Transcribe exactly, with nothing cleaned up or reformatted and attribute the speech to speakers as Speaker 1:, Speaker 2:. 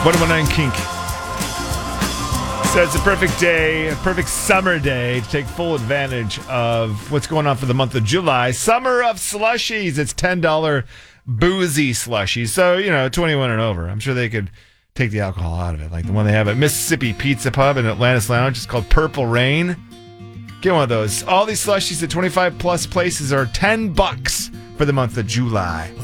Speaker 1: one oh nine Kink. So it's a perfect day, a perfect summer day to take full advantage of what's going on for the month of July. Summer of slushies. It's ten dollars boozy slushies. So, you know, twenty-one and over. I'm sure they could take the alcohol out of it. Like the one they have at Mississippi Pizza Pub in Atlantis Lounge. It's called Purple Rain. Get one of those. All these slushies at twenty-five plus places are ten bucks for the month of July.